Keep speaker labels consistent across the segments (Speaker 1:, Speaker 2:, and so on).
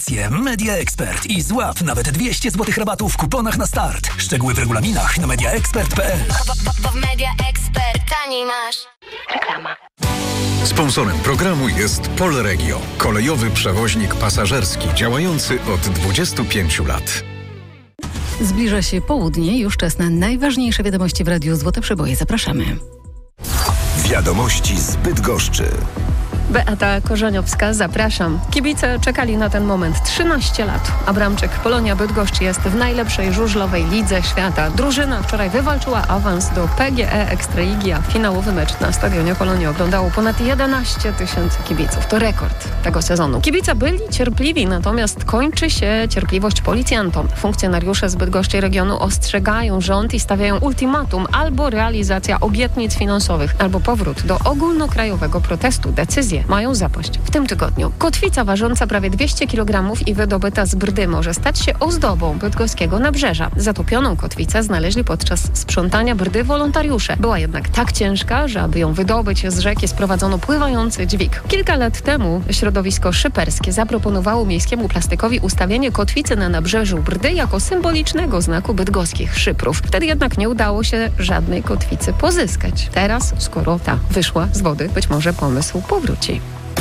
Speaker 1: Media Expert i złap nawet 200 zł rabatu w kuponach na start. Szczegóły w regulaminach na mediaexpert.pl.
Speaker 2: Bo w Media Expert taniej masz. Reklama.
Speaker 3: Sponsorem programu jest Polregio, kolejowy przewoźnik pasażerski działający od 25 lat.
Speaker 4: Zbliża się południe, już czas na najważniejsze wiadomości w Radiu Złote Przeboje. Zapraszamy.
Speaker 5: Wiadomości z Bydgoszczy.
Speaker 6: Beata Korzeniowska, zapraszam. Kibice czekali na ten moment 13 lat. Abramczyk Polonia Bydgoszcz jest w najlepszej żużlowej lidze świata. Drużyna wczoraj wywalczyła awans do PGE Ekstraligi, a finałowy mecz na stadionie Polonii oglądało ponad 11 tysięcy kibiców. To rekord tego sezonu. Kibice byli cierpliwi, natomiast kończy się cierpliwość policjantom. Funkcjonariusze z Bydgoszczy i regionu ostrzegają rząd i stawiają ultimatum: albo realizacja obietnic finansowych, albo powrót do ogólnokrajowego protestu. Decyzje mają zapaść w tym tygodniu. Kotwica ważąca prawie 200 kg i wydobyta z Brdy może stać się ozdobą bydgoskiego nabrzeża. Zatopioną kotwicę znaleźli podczas sprzątania Brdy wolontariusze. Była jednak tak ciężka, że aby ją wydobyć z rzeki, sprowadzono pływający dźwig. Kilka lat temu środowisko szyperskie zaproponowało miejskiemu plastikowi ustawienie kotwicy na nabrzeżu Brdy jako symbolicznego znaku bydgoskich szyprów. Wtedy jednak nie udało się żadnej kotwicy pozyskać. Teraz, skoro ta wyszła z wody, być może pomysł powróci.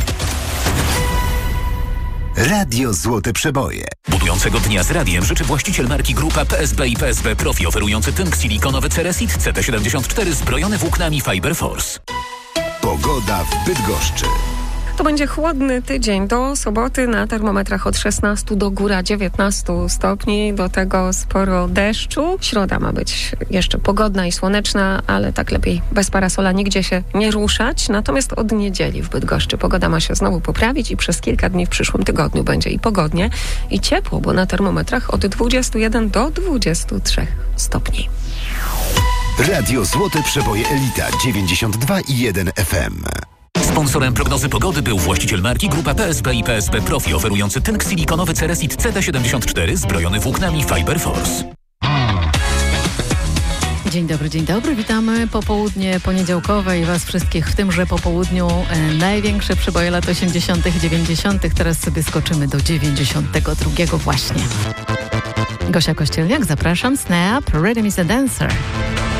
Speaker 5: Radio Złote Przeboje.
Speaker 1: Budującego dnia z radiem życzy właściciel marki Grupa PSB i PSB Profi, oferujący tynk silikonowy Ceresit CT74 zbrojony włóknami Fiber Force.
Speaker 5: Pogoda w Bydgoszczy.
Speaker 6: To będzie chłodny tydzień. Do soboty na termometrach od 16 do góra 19 stopni. Do tego sporo deszczu. Środa ma być jeszcze pogodna i słoneczna, ale tak lepiej bez parasola nigdzie się nie ruszać. Natomiast od niedzieli w Bydgoszczy pogoda ma się znowu poprawić i przez kilka dni w przyszłym tygodniu będzie i pogodnie, i ciepło, bo na termometrach od 21 do 23 stopni.
Speaker 5: Radio Złote Przeboje Elita 92,1 FM.
Speaker 1: Sponsorem prognozy pogody był właściciel marki Grupa PSB i PSB Profi, oferujący tynk silikonowy Ceresit CT74 zbrojony włóknami Fiber Force.
Speaker 4: Dzień dobry, witamy. Popołudnie poniedziałkowe i Was wszystkich w tymże popołudniu. Największe przeboje lat 80., 90. Teraz sobie skoczymy do 92 właśnie. Gosia Kościelniak, zapraszam. Snap, Rhythm is a Dancer.